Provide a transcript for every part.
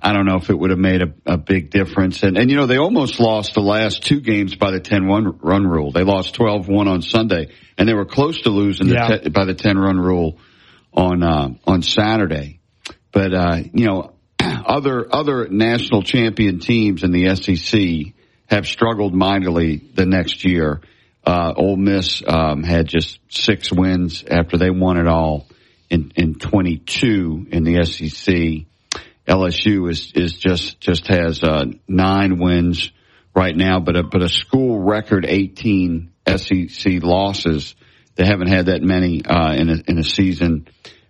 I don't know if it would have made a big difference. And they almost lost the last two games by the 10-run rule. They lost 12-1 on Sunday, and they were close to losing by the 10-run rule on Saturday. But, other national champion teams in the SEC have struggled mightily the next year. Ole Miss had just 6 wins after they won it all in 22 in the SEC. LSU is just has 9 wins right now, but a school record 18 SEC losses. They haven't had that many in a season.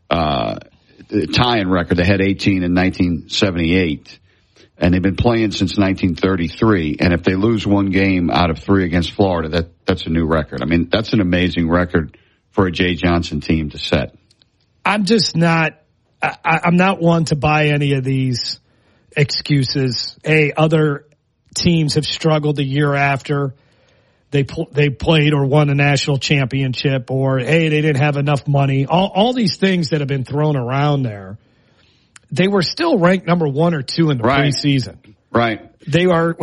Tie-in record, they had 18 in 1978, and they've been playing since 1933. And if they lose one game out of 3 against Florida, that's a new record. I mean, that's an amazing record for a Jay Johnson team to set. I'm just not. I'm not one to buy any of these excuses. Hey, other teams have struggled the year after they played or won a national championship, or hey, they didn't have enough money. All these things that have been thrown around there. They were still ranked number 1 or 2 in the preseason. Right. They are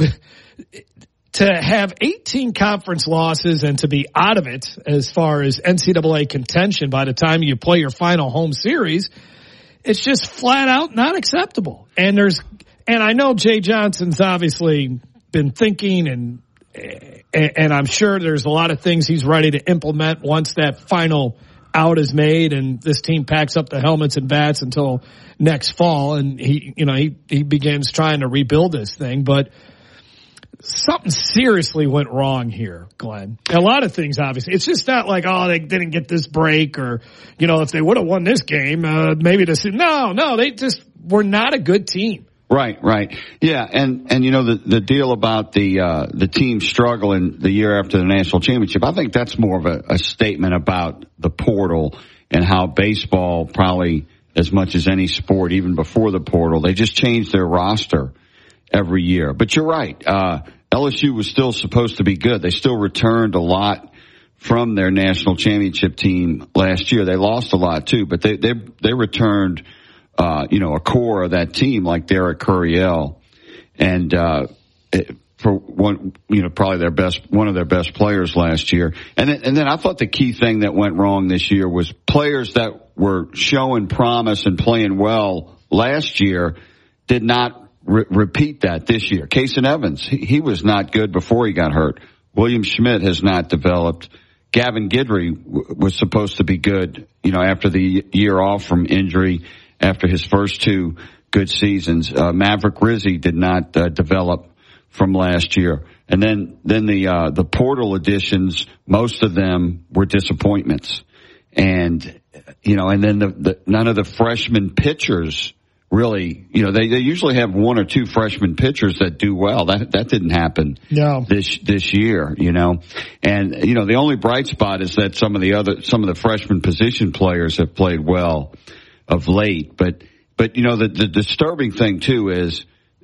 to have 18 conference losses and to be out of it as far as NCAA contention by the time you play your final home series. It's just flat out not acceptable. And I know Jay Johnson's obviously been thinking and I'm sure there's a lot of things he's ready to implement once that final out is made and this team packs up the helmets and bats until next fall and he begins trying to rebuild this thing. But something seriously went wrong here, Glenn. A lot of things, obviously. It's just not like, they didn't get this break or, if they would have won this game, maybe this. No, they just were not a good team. Right. Yeah. And the deal about the team struggling the year after the national championship, I think that's more of a statement about the portal and how baseball probably as much as any sport, even before the portal, they just changed their roster every year. But you're right. LSU was still supposed to be good. They still returned a lot from their national championship team last year. They lost a lot too, but they returned, a core of that team like Derek Coryell and, for one, probably one of their best players last year. And then I thought the key thing that went wrong this year was players that were showing promise and playing well last year did not repeat that this year. Kason Evans, he was not good before he got hurt. William Schmidt has not developed. Gavin Guidry was supposed to be good, after the year off from injury, after his first 2 good seasons. Maverick Rizzi did not develop from last year. And then the portal additions, most of them were disappointments. And, and then none of the freshman pitchers really, they usually have 1 or 2 freshman pitchers that do well. That didn't happen this year, And, the only bright spot is that some of the freshman position players have played well of late. But the disturbing thing too is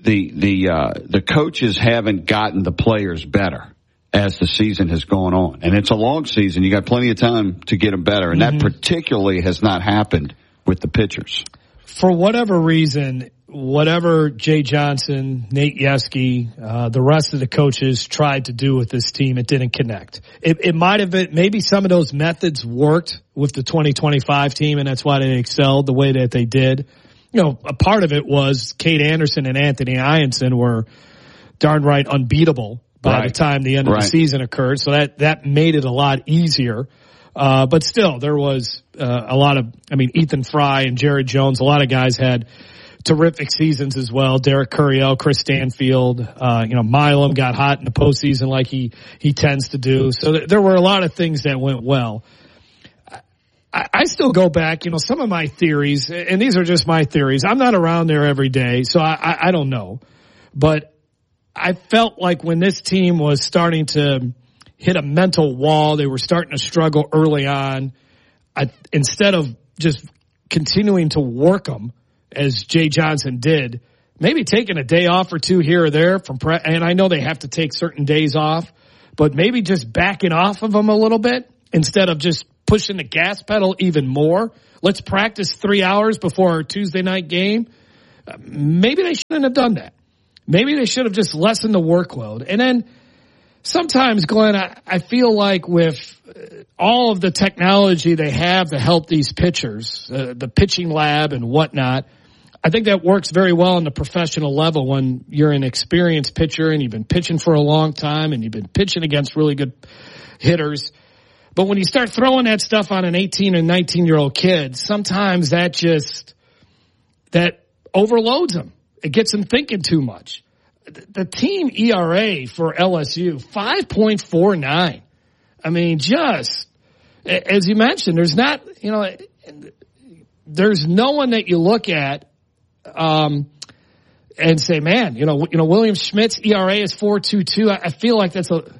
the coaches haven't gotten the players better as the season has gone on. And it's a long season. You got plenty of time to get them better. And that particularly has not happened with the pitchers. For whatever reason, whatever Jay Johnson, Nate Yeskie, the rest of the coaches tried to do with this team, it didn't connect. It might have been, maybe some of those methods worked with the 2025 team, and that's why they excelled the way that they did. A part of it was Kate Anderson and Anthony Ianson were darn right unbeatable by the time the end of the season occurred, so that made it a lot easier. But still, there was a lot of, Ethan Fry and Jared Jones, a lot of guys had terrific seasons as well. Derek Coryell, Chris Stanfield, Milam got hot in the postseason like he tends to do. So there were a lot of things that went well. I still go back, some of my theories, and these are just my theories. I'm not around there every day, so I don't know. But I felt like when this team was starting to hit a mental wall, they were starting to struggle early on. Instead of just continuing to work them, as Jay Johnson did, maybe taking a day off or 2 here or there and I know they have to take certain days off, but maybe just backing off of them a little bit instead of just pushing the gas pedal even more. Let's practice 3 hours before our Tuesday night game. Maybe they shouldn't have done that. Maybe they should have just lessened the workload. And then sometimes, Glenn, I feel like with all of the technology they have to help these pitchers, the pitching lab and whatnot, I think that works very well on the professional level when you're an experienced pitcher and you've been pitching for a long time and you've been pitching against really good hitters. But when you start throwing that stuff on an 18 and 19-year-old kid, sometimes that overloads them. It gets them thinking too much. The team ERA for LSU, 5.49. I mean, just, as you mentioned, there's no one that you look at and say, man, William Schmidt's ERA is 4.22. I feel like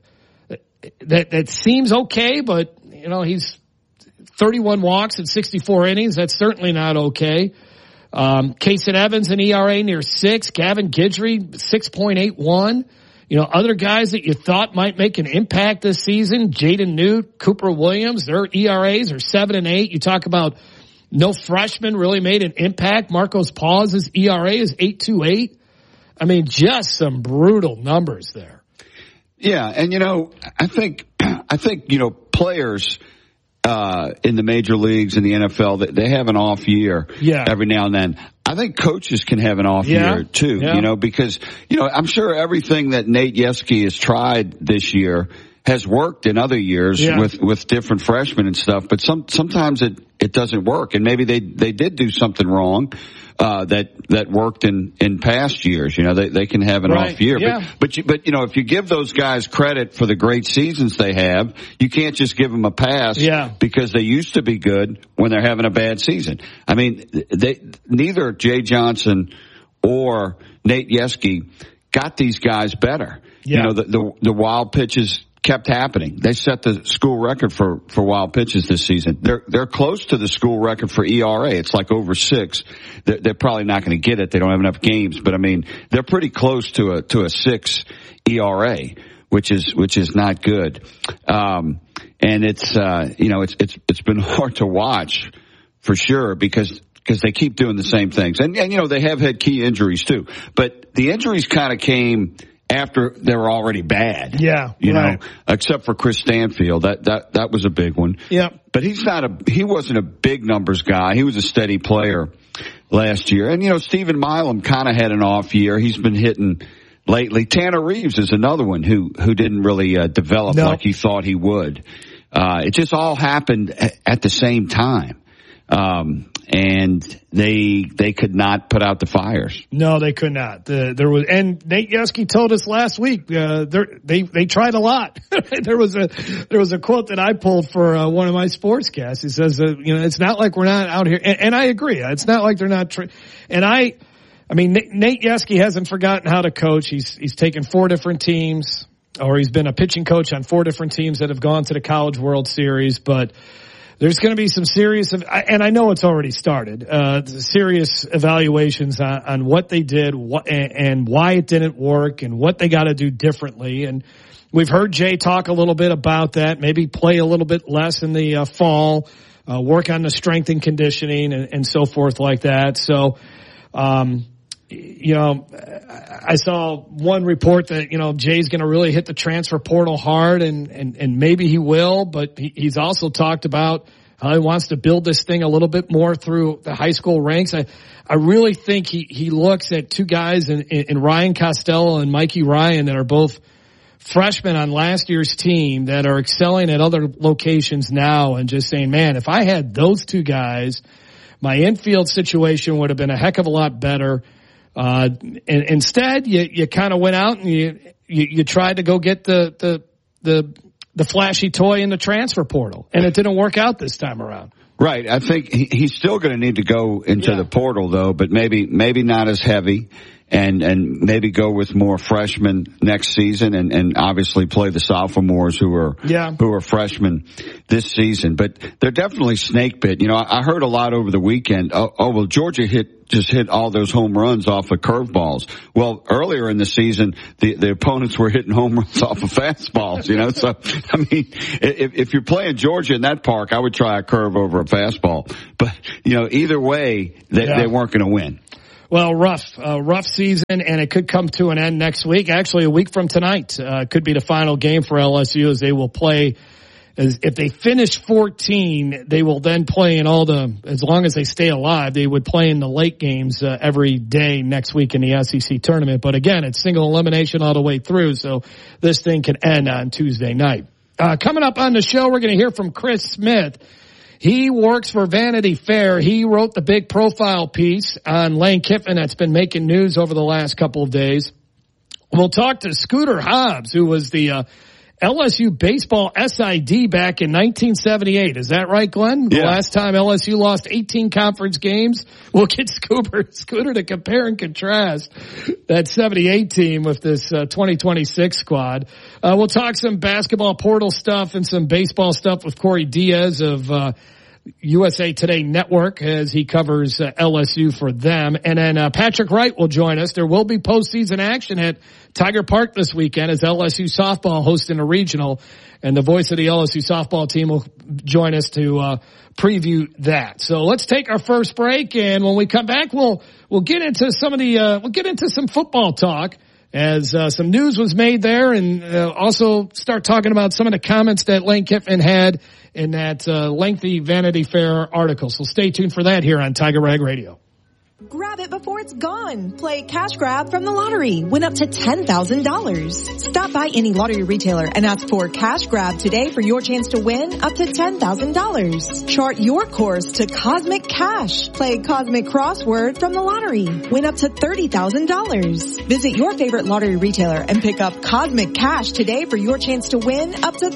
that seems okay, but he's 31 walks in 64 innings. That's certainly not okay. Kason Evans an ERA near 6. Gavin Guidry 6.81. Other guys that you thought might make an impact this season, Jaden Newt, Cooper Williams, their ERAs are 7 and 8. You talk about no freshman really made an impact. Marcos Paul's ERA is 8.28. I mean, just some brutal numbers there. Yeah, and I think players in the major leagues in the NFL, they have an off year every now and then. I think coaches can have an off year too, because I'm sure everything that Nate Yeskie has tried this year has worked in other years with different freshmen and stuff, but sometimes it doesn't work, and maybe they did do something wrong that worked in past years. They can have an off year, but if you give those guys credit for the great seasons they have, you can't just give them a pass because they used to be good when they're having a bad season. I mean, neither Jay Johnson or Nate Yeskie got these guys better. The wild pitches kept happening. They set the school record for wild pitches this season. They're close to the school record for ERA. It's like over 6. They're probably not going to get it. They don't have enough games, but I mean, they're pretty close to a 6 ERA, which is not good. And it's been hard to watch for sure because they keep doing the same things. And they have had key injuries too, but the injuries kind of came after they were already bad. Except for Chris Stanfield. That was a big one. Yeah. But he wasn't a big numbers guy. He was a steady player last year. And Stephen Milam kind of had an off year. He's been hitting lately. Tanner Reeves is another one who didn't really develop like he thought he would. It just all happened at the same time. And they could not put out the fires. No, they could not. And Nate Yeskie told us last week, they tried a lot. There was a quote that I pulled for one of my sportscasts. He says, it's not like we're not out here. And I agree. It's not like they're not. I mean, Nate Yeskie hasn't forgotten how to coach. He's taken 4 different teams, or he's been a pitching coach on 4 different teams that have gone to the College World Series, but there's going to be some serious, and I know it's already started, serious evaluations on what they did and why it didn't work and what they got to do differently. And we've heard Jay talk a little bit about that, maybe play a little bit less in the fall, work on the strength and conditioning and so forth like that. So, I saw one report that, Jay's going to really hit the transfer portal hard and maybe he will, but he's also talked about how he wants to build this thing a little bit more through the high school ranks. I really think he looks at 2 guys in Ryan Costello and Mikey Ryan that are both freshmen on last year's team that are excelling at other locations now and just saying, man, if I had those 2 guys, my infield situation would have been a heck of a lot better. And instead, you kind of went out and you tried to go get the flashy toy in the transfer portal, and it didn't work out this time around. Right. I think he's still going to need to go into the portal though, but maybe not as heavy. And maybe go with more freshmen next season and obviously play the sophomores who are freshmen this season. But they're definitely snake bit. I heard a lot over the weekend. Well, Georgia just hit all those home runs off of curveballs. Well, earlier in the season, the opponents were hitting home runs off of fastballs, So, I mean, if you're playing Georgia in that park, I would try a curve over a fastball. But, either way, they weren't going to win. Well, rough season, and it could come to an end next week. Actually, a week from tonight could be the final game for LSU, as they will play. If they finish 14, they will then play in as long as they stay alive, they would play in the late games every day next week in the SEC tournament. But again, it's single elimination all the way through, so this thing can end on Tuesday night. Coming up on the show, we're going to hear from Chris Smith. He works for Vanity Fair. He wrote the big profile piece on Lane Kiffin that's been making news over the last couple of days. We'll talk to Scooter Hobbs, who was the LSU baseball SID back in 1978. Is that right, Glenn? The last time LSU lost 18 conference games. We'll get Scooter to compare and contrast that 78 team with this 2026 squad. We'll talk some basketball portal stuff and some baseball stuff with Corey Diaz of USA Today Network as he covers LSU for them. And then Patrick Wright will join us. There will be postseason action at Tiger Park this weekend as LSU softball hosting a regional, and the voice of the LSU softball team will join us to preview that. So let's take our first break, and when we come back, we'll get into some football talk as some news was made there, and also start talking about some of the comments that Lane Kiffin had in that lengthy Vanity Fair article. So stay tuned for that here on Tiger Rag Radio. Grab it before it's gone. Play Cash Grab from the lottery. Win up to $10,000. Stop by any lottery retailer and ask for Cash Grab today for your chance to win up to $10,000. Chart your course to Cosmic Cash. Play Cosmic Crossword from the lottery. Win up to $30,000. Visit your favorite lottery retailer and pick up Cosmic Cash today for your chance to win up to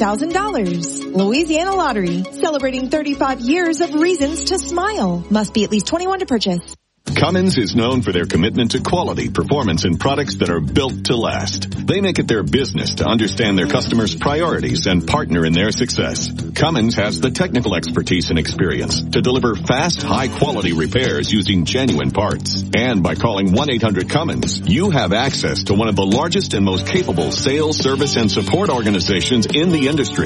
$30,000. Louisiana Lottery. Celebrating 35 years of reasons to smile. Must be at least 21 to purchase. Cummins is known for their commitment to quality, performance, and products that are built to last. They make it their business to understand their customers' priorities and partner in their success. Cummins has the technical expertise and experience to deliver fast, high-quality repairs using genuine parts. And by calling 1-800-CUMMINS, you have access to one of the largest and most capable sales, service, and support organizations in the industry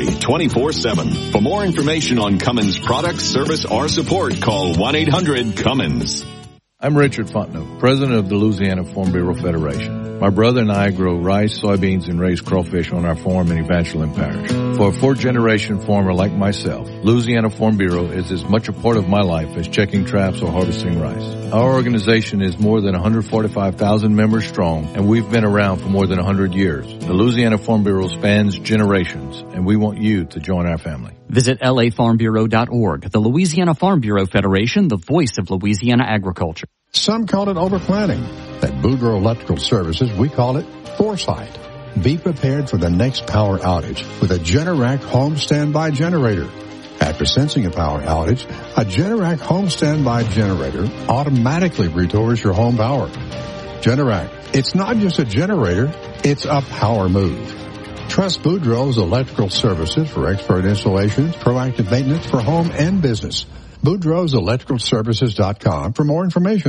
24/7. For more information on Cummins products, service, or support, call 1-800-CUMMINS. I'm Richard Fontenot, president of the Louisiana Farm Bureau Federation. My brother and I grow rice, soybeans, and raise crawfish on our farm in Evangeline Parish. For a fourth-generation farmer like myself, Louisiana Farm Bureau is as much a part of my life as checking traps or harvesting rice. Our organization is more than 145,000 members strong, and we've been around for more than 100 years. The Louisiana Farm Bureau spans generations, and we want you to join our family. Visit lafarmbureau.org. The Louisiana Farm Bureau Federation, the voice of Louisiana agriculture. Some call it overplanning. At Boudreaux Electrical Services, we call it foresight. Be prepared for the next power outage with a Generac home standby generator. After sensing a power outage, a Generac home standby generator automatically restores your home power. Generac, it's not just a generator, it's a power move. Trust Boudreaux's Electrical Services for expert installations, proactive maintenance for home and business. Boudreaux'sElectricalServices.com for more information.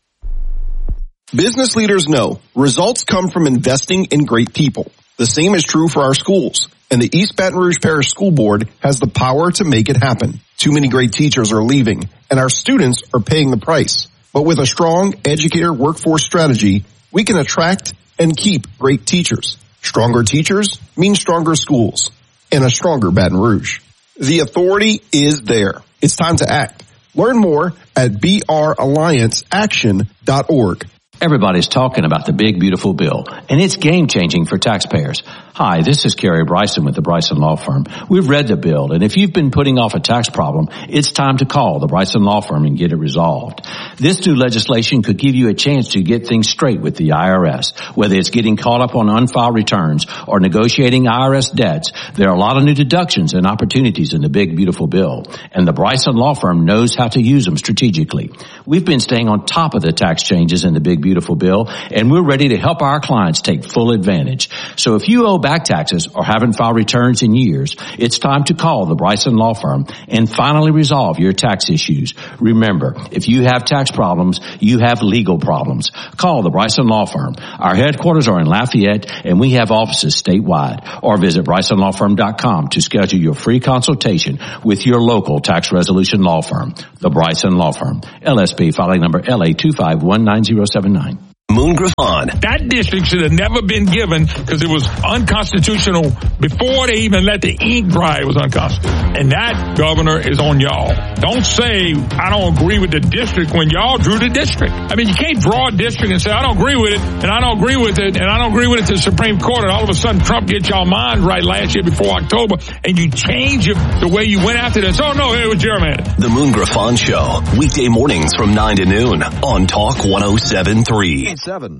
Business leaders know results come from investing in great people. The same is true for our schools, and the East Baton Rouge Parish School Board has the power to make it happen. Too many great teachers are leaving, and our students are paying the price. But with a strong educator workforce strategy, we can attract and keep great teachers. Stronger teachers mean stronger schools and a stronger Baton Rouge. The authority is there. It's time to act. Learn more at brallianceaction.org. Everybody's talking about the big, beautiful bill, and it's game-changing for taxpayers. Hi, this is Kerry Bryson with the Bryson Law Firm. We've read the bill, and if you've been putting off a tax problem, it's time to call the Bryson Law Firm and get it resolved. This new legislation could give you a chance to get things straight with the IRS. Whether it's getting caught up on unfiled returns or negotiating IRS debts, there are a lot of new deductions and opportunities in the big, beautiful bill, and the Bryson Law Firm knows how to use them strategically. We've been staying on top of the tax changes in the big, beautiful bill, and we're ready to help our clients take full advantage. So if you owe back taxes or haven't filed returns in years, it's time to call the Bryson Law Firm and finally resolve your tax issues. Remember, if you have tax problems, you have legal problems. Call the Bryson Law Firm. Our headquarters are in Lafayette, and we have offices statewide. Or visit BrysonLawFirm.com to schedule your free consultation with your local tax resolution law firm. The Bryson Law Firm. LSP filing number LA2519079. Moon Griffon. That district should have never been given because it was unconstitutional before they even let the ink dry. It was unconstitutional. And that, Governor, is on y'all. Don't say, I don't agree with the district when y'all drew the district. I mean, you can't draw a district and say, I don't agree with it, and I don't agree with it, and I don't agree with it to the Supreme Court, and all of a sudden Trump gets y'all minds right last year before October, and you change the way you went after this. Oh, no, it was gerrymandered. The Moon Griffon Show, weekday mornings from 9 to noon on Talk 107.3.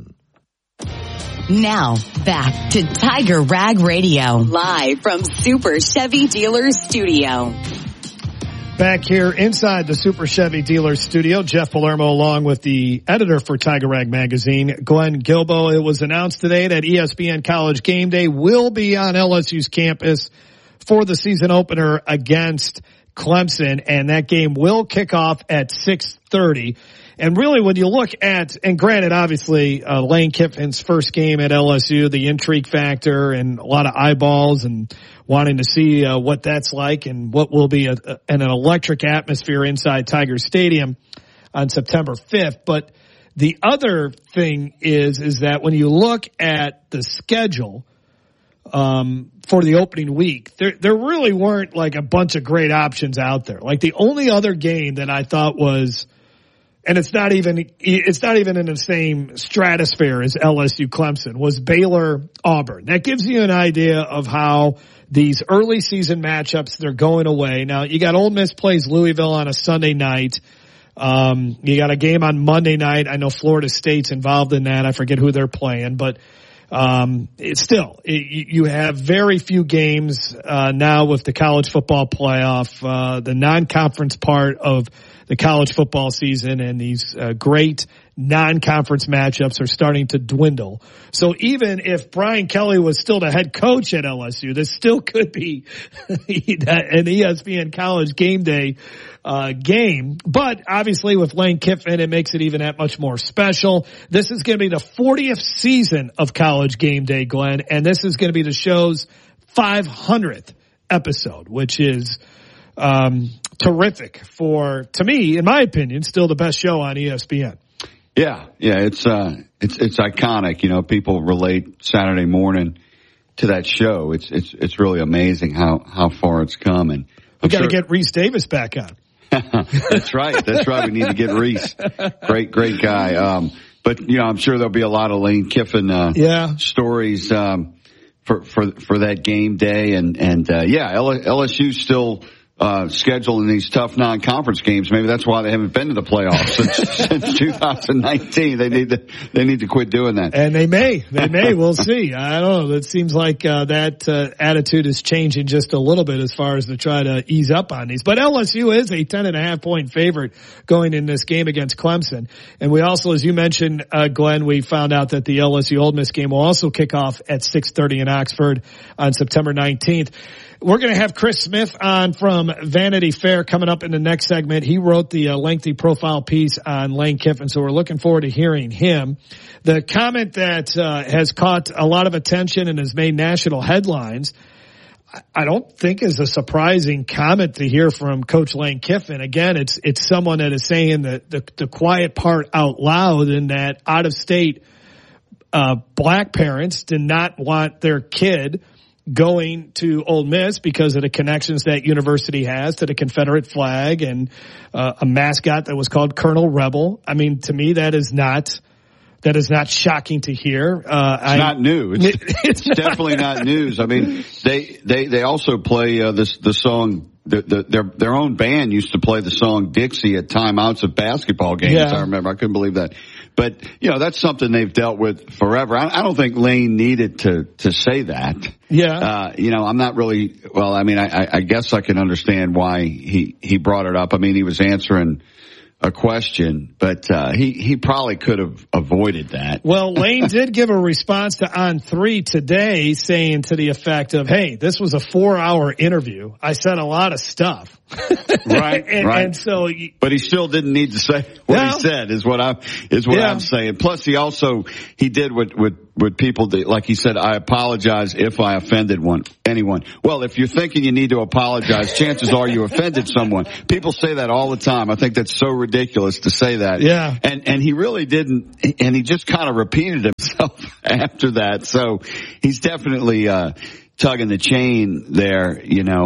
Now, back to Tiger Rag Radio, live from Super Chevy Dealers Studio. Back here inside the Super Chevy Dealers Studio, Jeff Palermo along with the editor for Tiger Rag Magazine, Glenn Guilbeau. It was announced today that ESPN College Game Day will be on LSU's campus for the season opener against Clemson, and that game will kick off at 6:30. And really, when you look at, and granted, obviously, Lane Kiffin's first game at LSU, the intrigue factor and a lot of eyeballs and wanting to see what that's like and what will be an electric atmosphere inside Tiger Stadium on September 5th. But the other thing is that when you look at the schedule for the opening week, there really weren't like a bunch of great options out there. Like the only other game that I thought was, and it's not even in the same stratosphere as LSU Clemson, was Baylor Auburn. That gives you an idea of how these early season matchups, they're going away. Now you got Ole Miss plays Louisville on a Sunday night. You got a game on Monday night. I know Florida State's involved in that. I forget who they're playing, but you have very few games now with the college football playoff, the non-conference part of the college football season, and these great non-conference matchups are starting to dwindle. So even if Brian Kelly was still the head coach at LSU, this still could be an ESPN College Game Day game. But obviously with Lane Kiffin, it makes it even that much more special. This is going to be the 40th season of College Game Day, Glenn, and this is going to be the show's 500th episode, which is terrific to me, in my opinion, still the best show on ESPN. Yeah, it's iconic. You know, people relate Saturday morning to that show. It's really amazing how far it's come. And we got to get Reese Davis back on. That's right. We need to get Reese. Great guy. But you know, I'm sure there'll be a lot of Lane Kiffin stories for that game day. And LSU still scheduling these tough non-conference games. Maybe that's why they haven't been to the playoffs since 2019. They need to quit doing that. And they may. We'll see. I don't know. It seems like that attitude is changing just a little bit as far as to try to ease up on these. But LSU is a 10.5 point favorite going in this game against Clemson. And we also, as you mentioned, Glenn, we found out that the LSU Ole Miss game will also kick off at 6:30 in Oxford on September 19th. We're going to have Chris Smith on from Vanity Fair coming up in the next segment. He wrote the lengthy profile piece on Lane Kiffin, so we're looking forward to hearing him. The comment that has caught a lot of attention and has made national headlines, I don't think is a surprising comment to hear from Coach Lane Kiffin. Again, it's someone that is saying the quiet part out loud, in that out-of-state black parents did not want their kid going to Ole Miss because of the connections that university has to the Confederate flag and a mascot that was called Colonel Rebel. I mean, to me, that is not shocking to hear. It's not new. It's definitely not news. I mean, they also play the song. Their own band used to play the song Dixie at timeouts of basketball games. Yeah. I remember. I couldn't believe that. But, you know, that's something they've dealt with forever. I don't think Lane needed to say that. Yeah. You know, I'm not really, well, I mean, I guess I can understand why he brought it up. I mean, he was answering a question, but he probably could have avoided that. Well, Lane did give a response to On 3 today saying to the effect of, hey, this was a 4-hour interview. I said a lot of stuff. Right. And so, but he still didn't need to say what he said is what I'm saying. Plus he did what people do. Like he said, I apologize if I offended anyone. Well, if you're thinking you need to apologize, chances are you offended someone. People say that all the time. I think that's so ridiculous to say that. Yeah. And he really didn't, and he just kind of repeated himself after that. So he's definitely, tugging the chain there,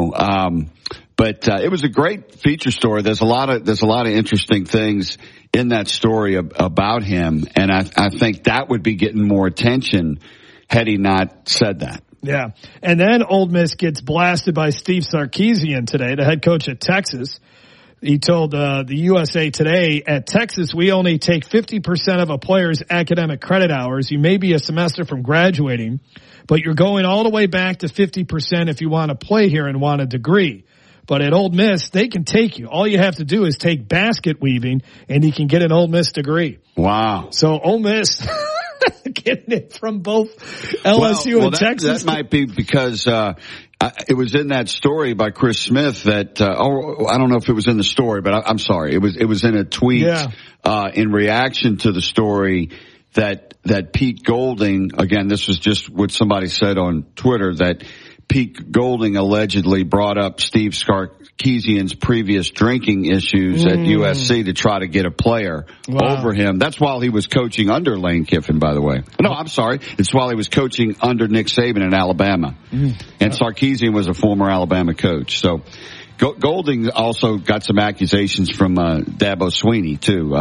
But it was a great feature story. There's a lot of interesting things in that story about him, and I think that would be getting more attention had he not said that. Yeah. And then Ole Miss gets blasted by Steve Sarkisian today, the head coach at Texas. He told the USA Today, at Texas, we only take 50% of a player's academic credit hours. You may be a semester from graduating, but you're going all the way back to 50% if you want to play here and want a degree. But at Ole Miss, they can take you. All you have to do is take basket weaving, and you can get an Ole Miss degree. Wow. So Ole Miss getting it from both LSU and Texas. That might be because it was in that story by Chris Smith that I don't know if it was in the story, but I'm sorry. It was in a tweet in reaction to the story that Pete Golding, again, this was just what somebody said on Twitter, that Pete Golding allegedly brought up Steve Sarkisian's previous drinking issues at USC to try to get a player over him. That's while he was coaching under Lane Kiffin, by the way. No, I'm sorry. It's while he was coaching under Nick Saban in Alabama. And Sarkisian was a former Alabama coach. So Golding also got some accusations from Dabo Swinney, too,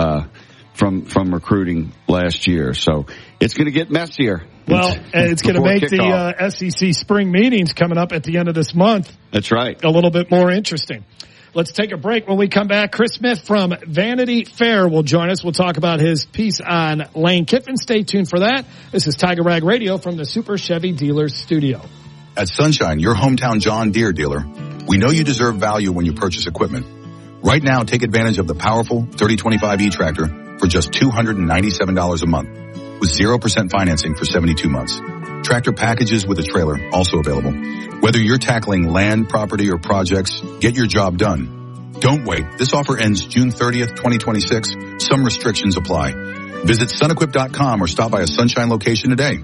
from recruiting last year. So it's going to get messier. Well, and it's going to make the SEC spring meetings coming up at the end of this month. That's right. A little bit more interesting. Let's take a break. When we come back, Chris Smith from Vanity Fair will join us. We'll talk about his piece on Lane Kiffin. Stay tuned for that. This is Tiger Rag Radio from the Super Chevy Dealers Studio. At Sunshine, your hometown John Deere dealer, we know you deserve value when you purchase equipment. Right now, take advantage of the powerful 3025E tractor for just $297 a month. With 0% financing for 72 months. Tractor packages with a trailer also available. Whether you're tackling land, property, or projects, get your job done. Don't wait. This offer ends June 30th, 2026. Some restrictions apply. Visit sunequip.com or stop by a Sunshine location today.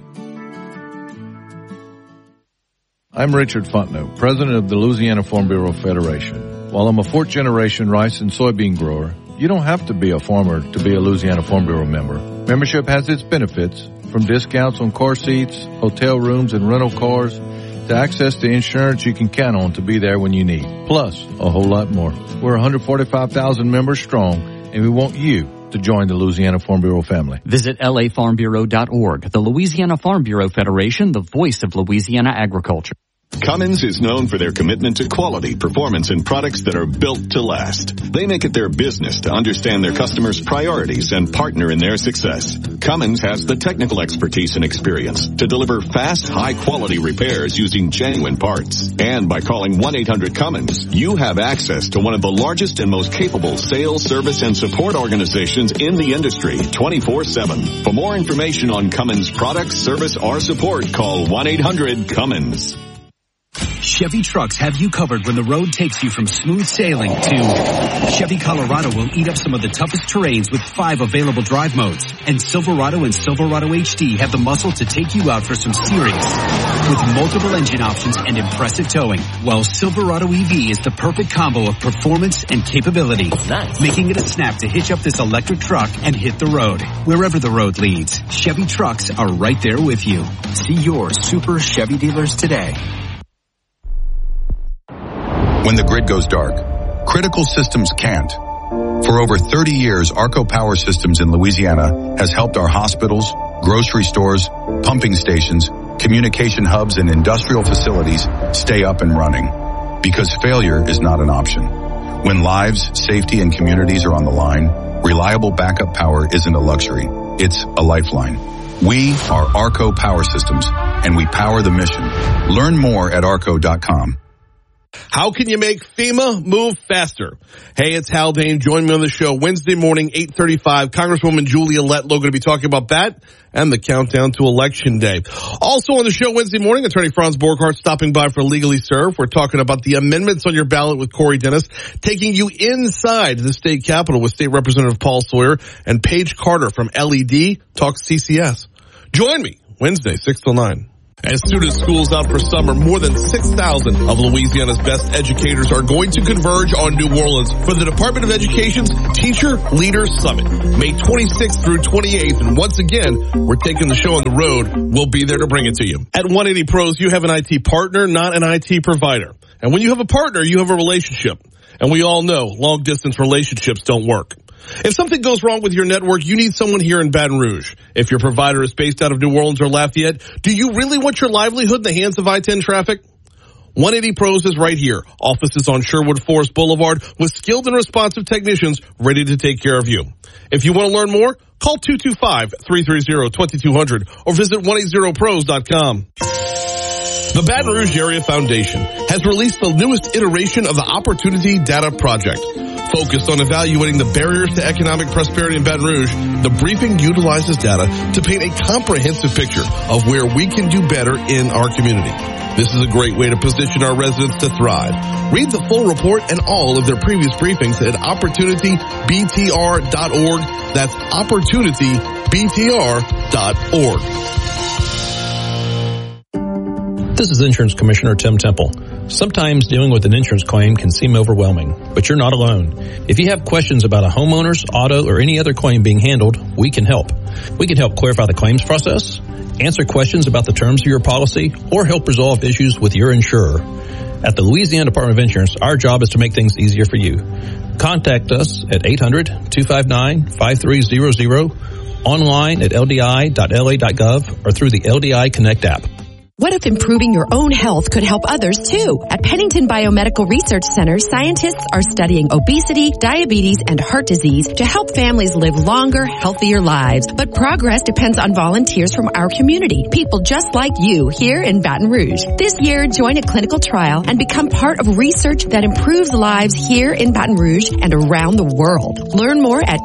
I'm Richard Fontenot, president of the Louisiana Farm Bureau Federation. While I'm a fourth-generation rice and soybean grower, you don't have to be a farmer to be a Louisiana Farm Bureau member. Membership has its benefits, from discounts on car seats, hotel rooms, and rental cars, to access to insurance you can count on to be there when you need. Plus, a whole lot more. We're 145,000 members strong, and we want you to join the Louisiana Farm Bureau family. Visit lafarmbureau.org. The Louisiana Farm Bureau Federation, the voice of Louisiana agriculture. Cummins is known for their commitment to quality, performance, and products that are built to last. They make it their business to understand their customers' priorities and partner in their success. Cummins has the technical expertise and experience to deliver fast, high-quality repairs using genuine parts. And by calling 1-800-CUMMINS, you have access to one of the largest and most capable sales, service, and support organizations in the industry, 24/7. For more information on Cummins products, service, or support, call 1-800-CUMMINS. Chevy trucks have you covered when the road takes you from smooth sailing to Chevy Colorado will eat up some of the toughest terrains with 5 available drive modes. And Silverado and Silverado HD have the muscle to take you out for some serious with multiple engine options and impressive towing. While Silverado EV is the perfect combo of performance and capability, making it a snap to hitch up this electric truck and hit the road. Wherever the road leads, Chevy trucks are right there with you. See your Super Chevy dealers today. When the grid goes dark, critical systems can't. For over 30 years, Arco Power Systems in Louisiana has helped our hospitals, grocery stores, pumping stations, communication hubs, and industrial facilities stay up and running. Because failure is not an option. When lives, safety, and communities are on the line, reliable backup power isn't a luxury. It's a lifeline. We are Arco Power Systems, and we power the mission. Learn more at arco.com. How can you make FEMA move faster? Hey, it's Haldane. Join me on the show Wednesday morning, 8:35. Congresswoman Julia Letlow going to be talking about that and the countdown to Election Day. Also on the show Wednesday morning, Attorney Franz Borghardt stopping by for Legally Serve. We're talking about the amendments on your ballot with Corey Dennis, taking you inside the state capitol with State Representative Paul Sawyer, and Paige Carter from LED talks CCS. Join me Wednesday, 6 till 9. As soon as school's out for summer, more than 6,000 of Louisiana's best educators are going to converge on New Orleans for the Department of Education's Teacher Leader Summit, May 26th through 28th. And once again, we're taking the show on the road. We'll be there to bring it to you. At 180 Pros, you have an IT partner, not an IT provider. And when you have a partner, you have a relationship. And we all know long-distance relationships don't work. If something goes wrong with your network, you need someone here in Baton Rouge. If your provider is based out of New Orleans or Lafayette, do you really want your livelihood in the hands of I-10 traffic? 180 Pros is right here. Offices on Sherwood Forest Boulevard with skilled and responsive technicians ready to take care of you. If you want to learn more, call 225-330-2200 or visit 180pros.com. The Baton Rouge Area Foundation has released the newest iteration of the Opportunity Data Project. Focused on evaluating the barriers to economic prosperity in Baton Rouge, the briefing utilizes data to paint a comprehensive picture of where we can do better in our community. This is a great way to position our residents to thrive. Read the full report and all of their previous briefings at opportunitybtr.org. That's opportunitybtr.org. This is Insurance Commissioner Tim Temple. Sometimes dealing with an insurance claim can seem overwhelming, but you're not alone. If you have questions about a homeowner's, auto, or any other claim being handled, we can help. We can help clarify the claims process, answer questions about the terms of your policy, or help resolve issues with your insurer. At the Louisiana Department of Insurance, our job is to make things easier for you. Contact us at 800-259-5300, online at ldi.la.gov, or through the LDI Connect app. What if improving your own health could help others too? At Pennington Biomedical Research Center, scientists are studying obesity, diabetes, and heart disease to help families live longer, healthier lives. But progress depends on volunteers from our community, people just like you here in Baton Rouge. This year, join a clinical trial and become part of research that improves lives here in Baton Rouge and around the world. Learn more at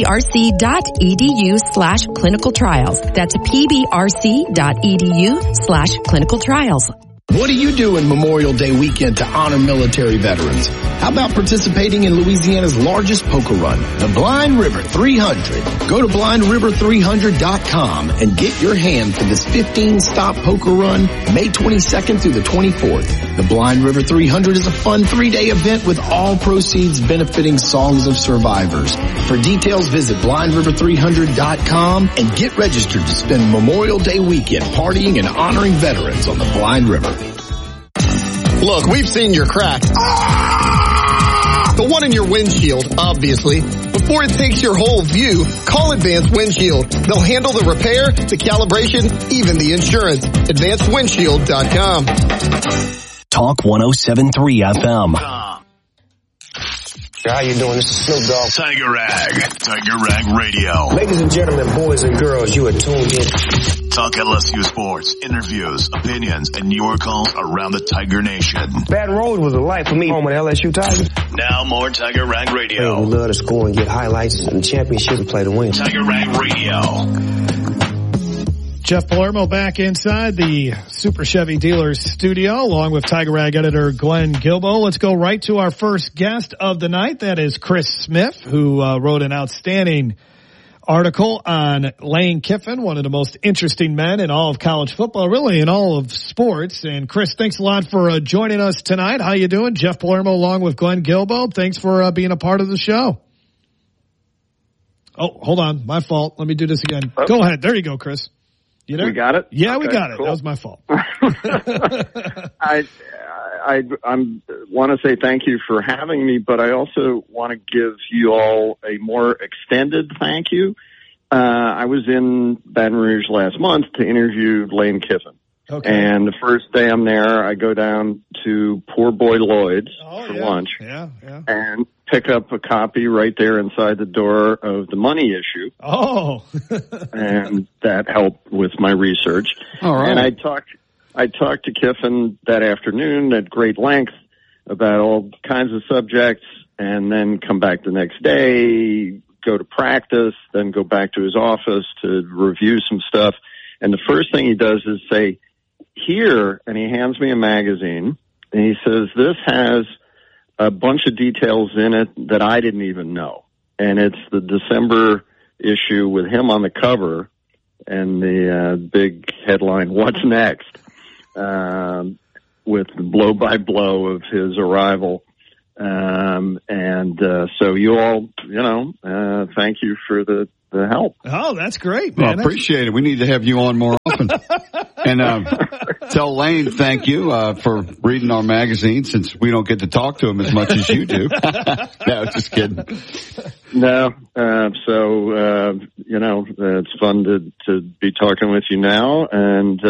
pbrc.edu/clinical trials. That's pbrc.edu/clinical trials. What do you do in Memorial Day weekend to honor military veterans? How about participating in Louisiana's largest poker run, the Blind River 300? Go to blindriver300.com and get your hand for this 15-stop poker run, May 22nd through the 24th. The Blind River 300 is a fun 3-day event with all proceeds benefiting Songs of Survivors. For details, visit blindriver300.com and get registered to spend Memorial Day weekend partying and honoring veterans on the Blind River. Look, we've seen your crack. The one in your windshield, obviously. Before it takes your whole view, call Advanced Windshield. They'll handle the repair, the calibration, even the insurance. AdvancedWindshield.com. Talk 107.3 FM. How you doing? This is Snoop Dogg. Tiger Rag Radio. Ladies and gentlemen, boys and girls, you are tuned in. Talk LSU sports, interviews, opinions, and your calls around the Tiger Nation. Baton Rouge was a life for me. Home with LSU Tigers. Now more Tiger Rag Radio. Hey, we love to score and get highlights and championships and play to win. Tiger Rag Radio. Jeff Palermo back inside the Super Chevy Dealers studio along with Tiger Rag editor Glenn Guilbeau. Let's go right to our first guest of the night. That is Chris Smith, who wrote an outstanding article on Lane Kiffin, one of the most interesting men in all of college football, really in all of sports. And Chris, thanks a lot for joining us tonight. How you doing? Jeff Palermo along with Glenn Guilbeau. Thanks for being a part of the show. Oh, hold on. My fault. Let me do this again. Oh. Go ahead. There you go, Chris. You there? We got it? Yeah, okay, we got it. Cool. That was my fault. I want to say thank you for having me, but I also want to give you all a more extended thank you. I was in Baton Rouge last month to interview Lane Kiffin. Okay. And the first day I'm there, I go down to Poor Boy Lloyd's for lunch. Yeah. And pick up a copy right there inside the door of The Money Issue. Oh. And that helped with my research. All right. And I talked to Kiffin that afternoon at great length about all kinds of subjects, and then come back the next day, go to practice, then go back to his office to review some stuff. And the first thing he does is say, here, and he hands me a magazine, and he says, this has a bunch of details in it that I didn't even know. And it's the December issue with him on the cover and the big headline, What's Next? With blow by blow of his arrival. So you all, thank you for the help. Oh, that's great, man. Well, appreciate it. We need to have you on more often. And tell Lane thank you for reading our magazine, since we don't get to talk to him as much as you do. No, just kidding. No, it's fun to be talking with you now. And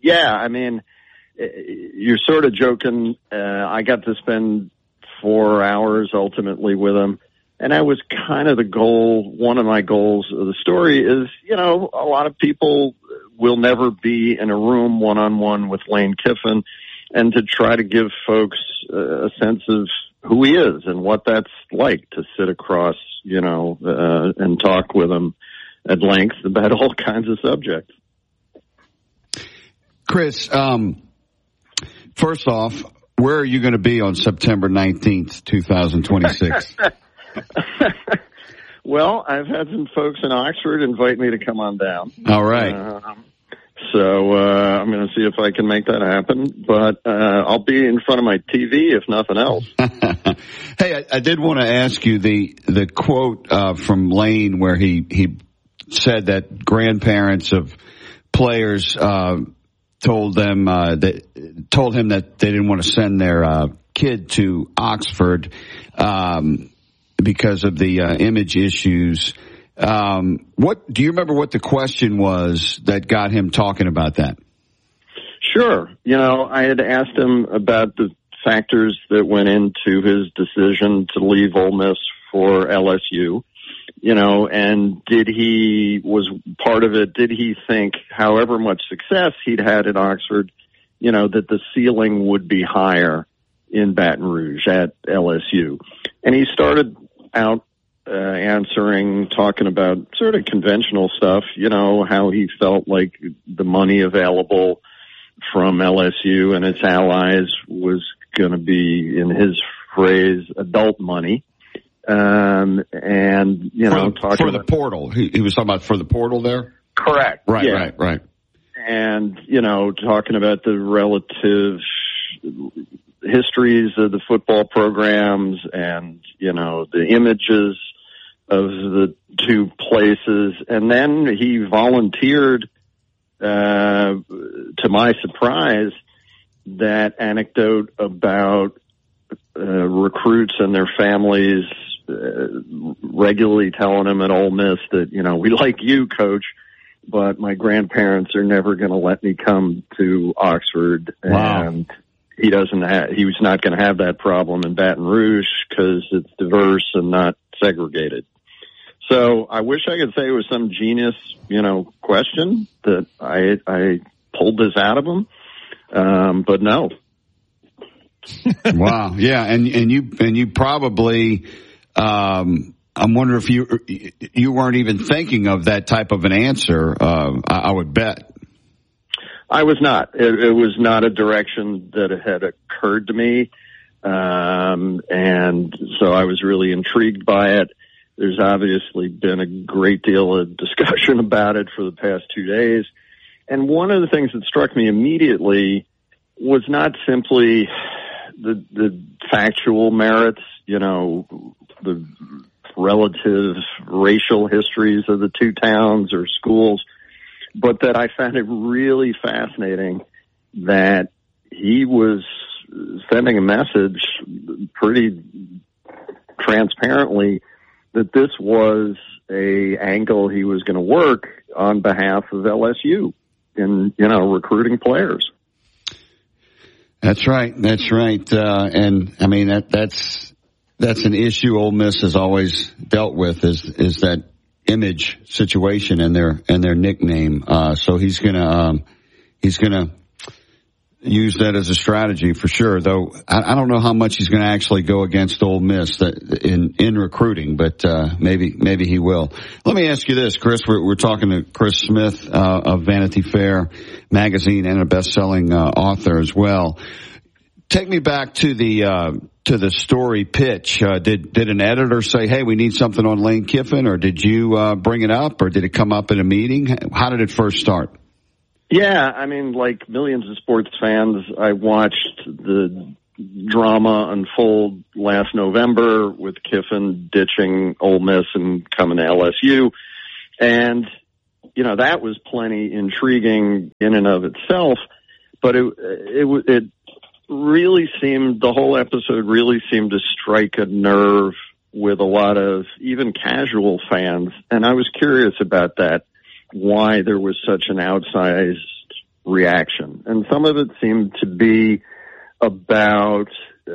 you're sort of joking. I got to spend 4 hours ultimately with him. And that was kind of the goal. One of my goals of the story is, a lot of people will never be in a room one-on-one with Lane Kiffin, and to try to give folks a sense of who he is and what that's like to sit across, and talk with him at length about all kinds of subjects. Chris, first off, where are you going to be on September 19th, 2026? Well, I've had some folks in Oxford invite me to come on down. All right. I'm going to see if I can make that happen, but I'll be in front of my TV if nothing else. Hey, I did want to ask you the quote from Lane where he said that grandparents of players told him that they didn't want to send their kid to Oxford because of the image issues. What do you remember what the question was that got him talking about that? Sure. I had asked him about the factors that went into his decision to leave Ole Miss for LSU, and did he think, however much success he'd had at Oxford, that the ceiling would be higher in Baton Rouge at LSU? And he started out talking about sort of conventional stuff, how he felt like the money available from LSU and its allies was going to be, in his phrase, adult money. Talking for the portal. He was talking about for the portal there? Correct. Right, yeah. right. And, talking about the relative histories of the football programs and, the images of the two places. And then he volunteered, to my surprise, that anecdote about recruits and their families regularly telling him at Ole Miss that, we like you, coach, but my grandparents are never going to let me come to Oxford. Wow. And he was not going to have that problem in Baton Rouge because it's diverse and not segregated. So I wish I could say it was some genius, question that I pulled this out of him. But no. Wow. Yeah. And you probably, I'm wondering if you weren't even thinking of that type of an answer. I would bet. I was not. It was not a direction that had occurred to me. And so I was really intrigued by it. There's obviously been a great deal of discussion about it for the past 2 days. And one of the things that struck me immediately was not simply the factual merits, the relative racial histories of the two towns or schools, but that I found it really fascinating that he was sending a message pretty transparently that this was a angle he was going to work on behalf of LSU in, recruiting players. That's right. And I mean, that's an issue Ole Miss has always dealt with is that image situation and their nickname. So he's gonna use that as a strategy for sure, though I don't know how much he's going to actually go against Ole Miss in recruiting, but maybe he will. Let me ask you this, Chris. We're talking to Chris Smith of Vanity Fair magazine and a best-selling author as well. Take me back to the story pitch. Did an editor say, "Hey, we need something on Lane Kiffin," or did you bring it up, or did it come up in a meeting? How did it first start? Yeah, I mean, like millions of sports fans, I watched the drama unfold last November with Kiffin ditching Ole Miss and coming to LSU. And, you know, that was plenty intriguing in and of itself, but it really seemed, the whole episode really seemed to strike a nerve with a lot of even casual fans. And I was curious about that. Why there was such an outsized reaction. And some of it seemed to be about,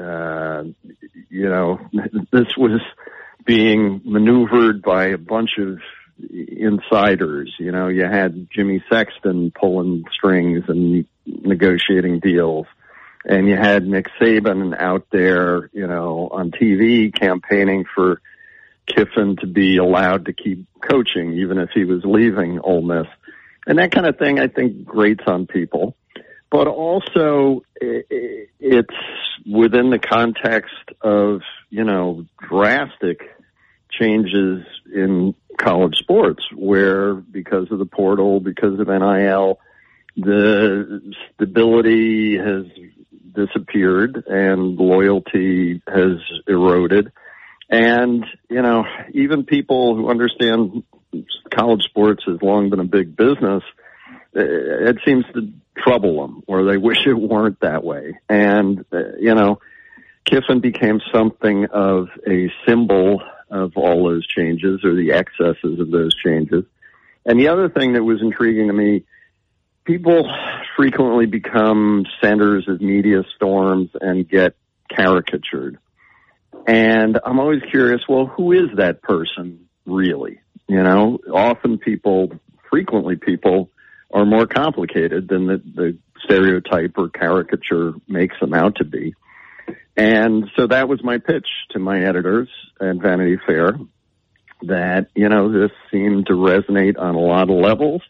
you know, this was being maneuvered by a bunch of insiders. You know, you had Jimmy Sexton pulling strings and negotiating deals. And you had Nick Saban out there, you know, on TV campaigning for Kiffin to be allowed to keep coaching, even if he was leaving Ole Miss. And that kind of thing, I think, grates on people. But also, it's within the context of, you know, drastic changes in college sports, where because of the portal, because of NIL, the stability has disappeared and loyalty has eroded. And, you know, even people who understand college sports has long been a big business, it seems to trouble them, or they wish it weren't that way. And, you know, Kiffin became something of a symbol of all those changes, or the excesses of those changes. And the other thing that was intriguing to me, people frequently become centers of media storms and get caricatured. And I'm always curious, well, who is that person really? You know, frequently people are more complicated than the stereotype or caricature makes them out to be. And so that was my pitch to my editors at Vanity Fair, that, you know, this seemed to resonate on a lot of levels.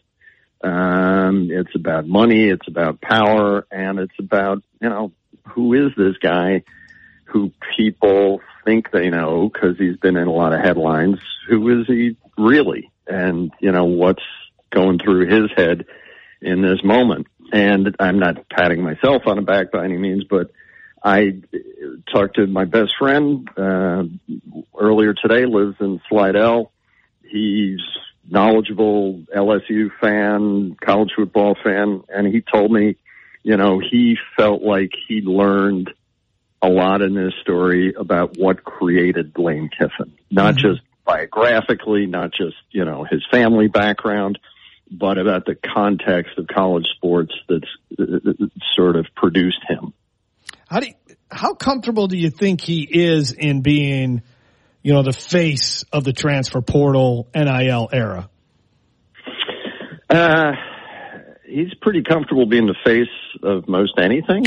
It's about money, it's about power, and it's about, you know, who is this guy who people think they know because he's been in a lot of headlines. Who is he really? And, you know, what's going through his head in this moment? And I'm not patting myself on the back by any means, but I talked to my best friend earlier today, lives in Slidell. He's knowledgeable LSU fan, college football fan, and he told me, you know, he felt like he'd learned a lot in this story about what created Lane Kiffin, not just biographically, not just, you know, his family background, but about the context of college sports that's sort of produced him. How comfortable do you think he is in being, you know, the face of the transfer portal NIL era? He's pretty comfortable being the face of most anything.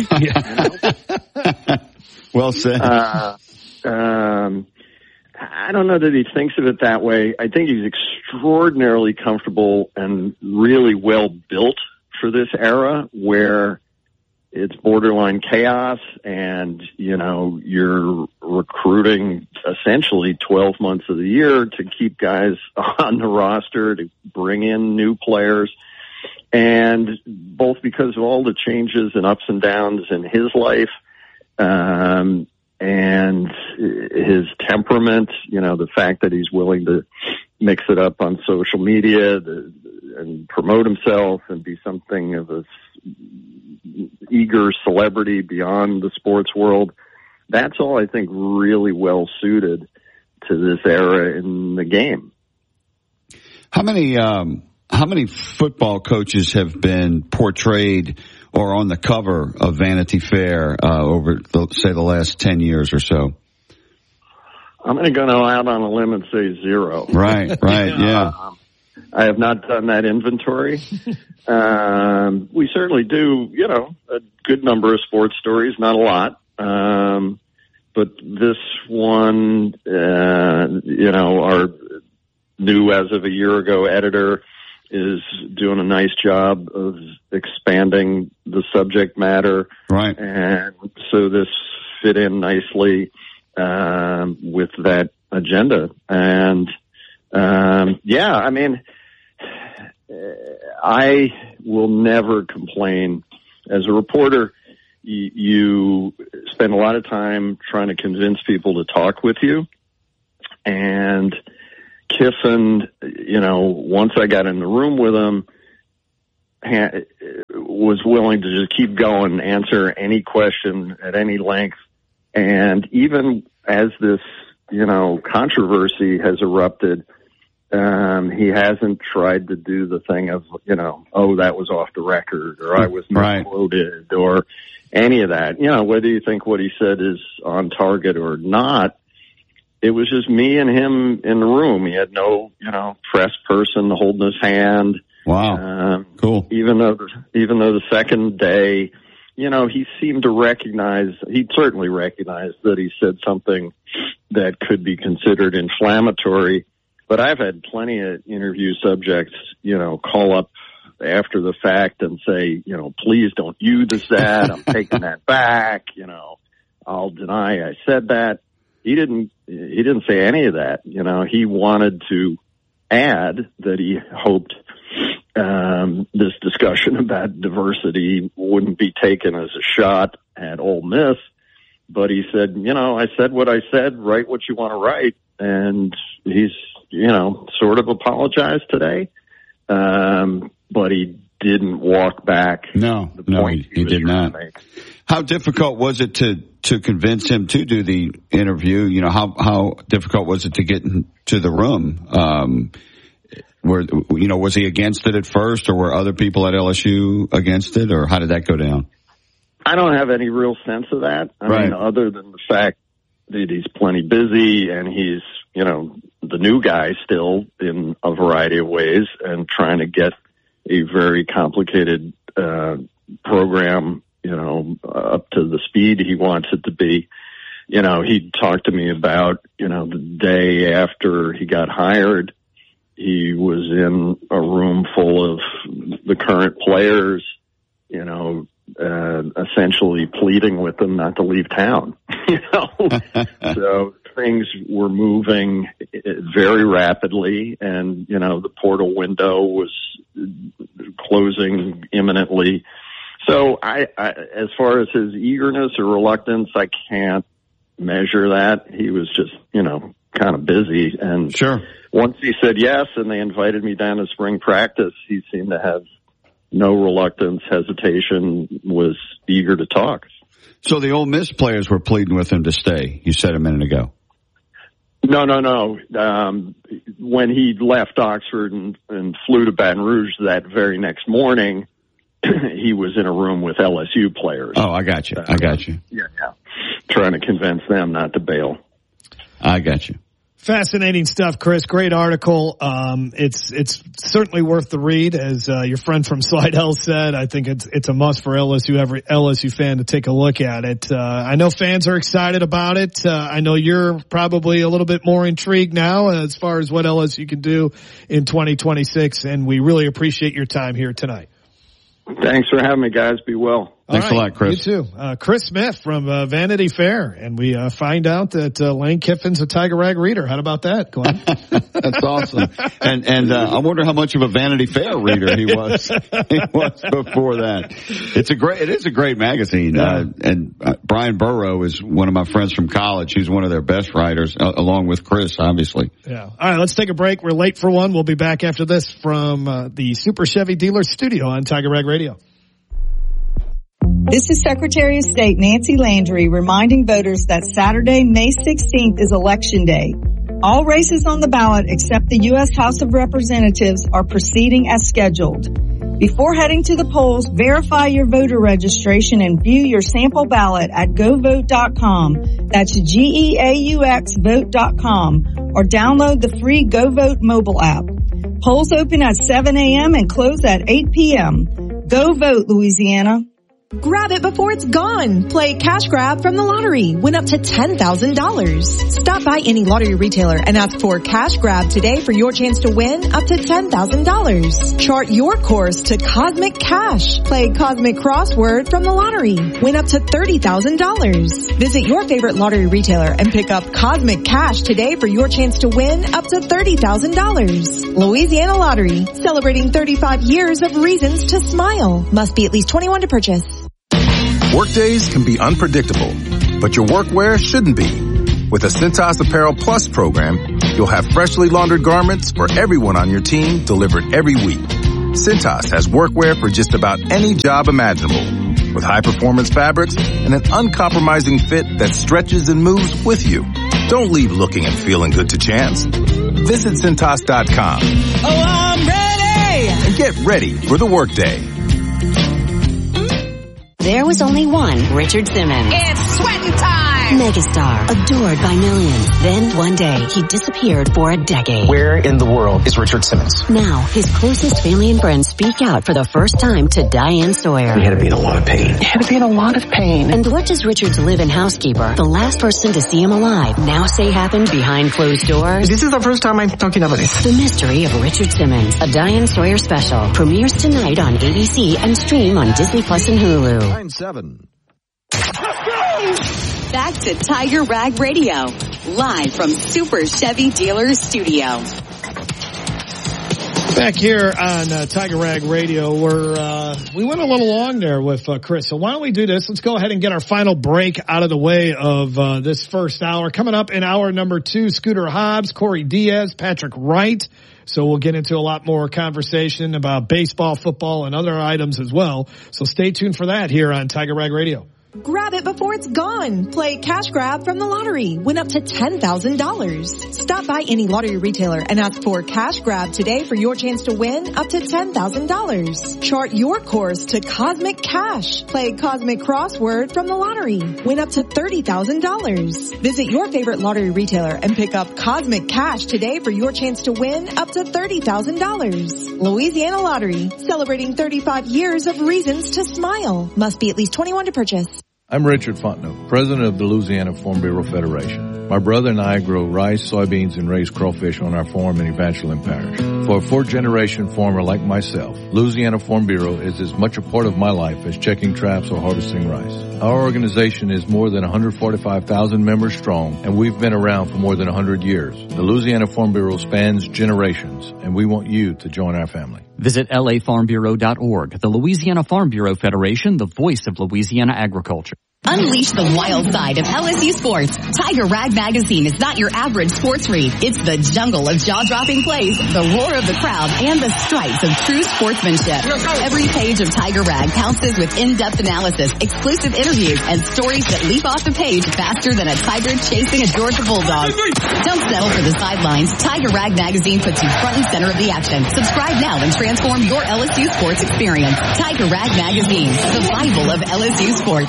Well said. I don't know that he thinks of it that way. I think he's extraordinarily comfortable and really well built for this era where it's borderline chaos and, you know, you're recruiting essentially 12 months of the year to keep guys on the roster, to bring in new players. And both because of all the changes and ups and downs in his life, and his temperament, you know, the fact that he's willing to mix it up on social media and promote himself and be something of a eager celebrity beyond the sports world. That's all I think really well suited to this era in the game. How many football coaches have been portrayed or on the cover of Vanity Fair over, say, the last 10 years or so? I'm going to go out on a limb and say zero. Right, yeah. I have not done that inventory. We certainly do, a good number of sports stories, not a lot. But this one, our new as of a year ago editor is doing a nice job of expanding the subject matter. Right. And so this fit in nicely, with that agenda. And, I will never complain. As a reporter, you spend a lot of time trying to convince people to talk with you. And Kiffin, once I got in the room with him, was willing to just keep going, answer any question at any length. And even as this, controversy has erupted, he hasn't tried to do the thing of, that was off the record, or I was misquoted, or any of that. Whether you think what he said is on target or not, it was just me and him in the room. He had no, press person holding his hand. Wow. Cool. Even though the second day, he seemed to he certainly recognized that he said something that could be considered inflammatory. But I've had plenty of interview subjects, call up after the fact and say, please don't use that. I'm taking that back. I'll deny I said that. He didn't say any of that. He wanted to add that he hoped this discussion about diversity wouldn't be taken as a shot at Ole Miss. But he said, I said what I said, write what you want to write. And he's, sort of apologized today. But he didn't walk back. No, he did not. How difficult was it to convince him to do the interview? How difficult was it to get into the room? Was he against it at first, or were other people at LSU against it, or how did that go down? I don't have any real sense of that. I mean, other than the fact that he's plenty busy and he's, the new guy still in a variety of ways and trying to get a very complicated program, up to the speed he wants it to be. He talked to me about, the day after he got hired, he was in a room full of the current players, essentially pleading with them not to leave town, So things were moving very rapidly, and, the portal window was closing imminently. So I as far as his eagerness or reluctance, I can't measure that. He was just, kind of busy. And once he said yes and they invited me down to spring practice, he seemed to have no reluctance, hesitation, was eager to talk. So the Ole Miss players were pleading with him to stay, you said a minute ago. No. When he left Oxford and flew to Baton Rouge that very next morning, he was in a room with LSU players. Oh, I got you. Yeah. Trying to convince them not to bail. I got you. Fascinating stuff, Chris. Great article. It's certainly worth the read, as your friend from Slidell said. I think it's a must for every LSU fan to take a look at it. I know fans are excited about it. I know you're probably a little bit more intrigued now as far as what LSU can do in 2026, and we really appreciate your time here tonight. Thanks for having me, guys. Be well. Thanks a lot, Chris. You too. Chris Smith from Vanity Fair, and we find out that Lane Kiffin's a Tiger Rag reader. How about that, Glenn? That's awesome. And I wonder how much of a Vanity Fair reader he was before that. It is a great magazine. And Brian Burrow is one of my friends from college. He's one of their best writers, along with Chris, obviously. Yeah. All right, let's take a break. We're late for one. We'll be back after this from the Super Chevy Dealer Studio on Tiger Rag Radio. This is Secretary of State Nancy Landry reminding voters that Saturday, May 16th is Election Day. All races on the ballot except the U.S. House of Representatives are proceeding as scheduled. Before heading to the polls, verify your voter registration and view your sample ballot at govote.com. That's GEAUX vote.com, or download the free GoVote mobile app. Polls open at 7 a.m. and close at 8 p.m. Go vote, Louisiana. Grab it before it's gone. Play Cash Grab from the lottery. Win up to $10,000. Stop by any lottery retailer and ask for Cash Grab today for your chance to win up to $10,000. Chart your course to Cosmic Cash. Play Cosmic Crossword from the lottery. Win up to $30,000. Visit your favorite lottery retailer and pick up Cosmic Cash today for your chance to win up to $30,000. Louisiana Lottery, celebrating 35 years of reasons to smile. Must be at least 21 to purchase. Workdays can be unpredictable, but your workwear shouldn't be. With a Cintas Apparel Plus program, you'll have freshly laundered garments for everyone on your team delivered every week. Cintas has workwear for just about any job imaginable, with high-performance fabrics and an uncompromising fit that stretches and moves with you. Don't leave looking and feeling good to chance. Visit Cintas.com. Oh, I'm ready! And get ready for the workday. There was only one Richard Simmons. It's sweating time! Megastar, adored by millions. Then one day, he disappeared for a decade. Where in the world is Richard Simmons? Now, his closest family and friends speak out for the first time to Diane Sawyer. He had to be in a lot of pain. And what does Richard's live-in housekeeper, the last person to see him alive, now say happened behind closed doors? This is the first time I'm talking about this. The Mystery of Richard Simmons, a Diane Sawyer special, premieres tonight on ABC and stream on Disney Plus and Hulu. 9-7. Back to Tiger Rag Radio, live from Super Chevy Dealers Studio. Back here on Tiger Rag Radio, we went a little long there with Chris. So why don't we do this? Let's go ahead and get our final break out of the way of this first hour. Coming up in hour number 2, Scooter Hobbs, Corey Diaz, Patrick Wright. So we'll get into a lot more conversation about baseball, football, and other items as well. So stay tuned for that here on Tiger Rag Radio. Grab it before it's gone. Play Cash Grab from the lottery. Win up to $10,000. Stop by any lottery retailer and ask for Cash Grab today for your chance to win up to $10,000. Chart your course to Cosmic Cash. Play Cosmic Crossword from the lottery. Win up to $30,000. Visit your favorite lottery retailer and pick up Cosmic Cash today for your chance to win up to $30,000. Louisiana Lottery, celebrating 35 years of reasons to smile. Must be at least 21 to purchase. I'm Richard Fontenot, president of the Louisiana Farm Bureau Federation. My brother and I grow rice, soybeans, and raise crawfish on our farm in Evangeline Parish. For a fourth-generation farmer like myself, Louisiana Farm Bureau is as much a part of my life as checking traps or harvesting rice. Our organization is more than 145,000 members strong, and we've been around for more than 100 years. The Louisiana Farm Bureau spans generations, and we want you to join our family. Visit lafarmbureau.org, the Louisiana Farm Bureau Federation, the voice of Louisiana agriculture. Unleash the wild side of LSU sports. Tiger Rag Magazine is not your average sports read. It's the jungle of jaw-dropping plays, the roar of the crowd, and the stripes of true sportsmanship. Every page of Tiger Rag pounces with in-depth analysis, exclusive interviews, and stories that leap off the page faster than a tiger chasing a Georgia bulldog. Don't settle for the sidelines. Tiger Rag Magazine puts you front and center of the action. Subscribe now and transform your LSU sports experience. Tiger Rag Magazine, the Bible of LSU sports.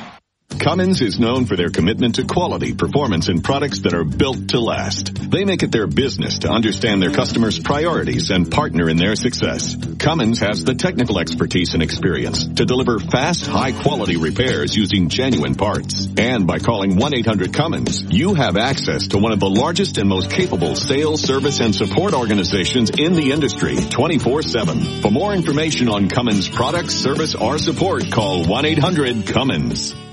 Cummins is known for their commitment to quality, performance, and products that are built to last. They make it their business to understand their customers' priorities and partner in their success. Cummins has the technical expertise and experience to deliver fast, high-quality repairs using genuine parts. And by calling 1-800-CUMMINS, you have access to one of the largest and most capable sales, service, and support organizations in the industry 24/7. For more information on Cummins products, service, or support, call 1-800-CUMMINS.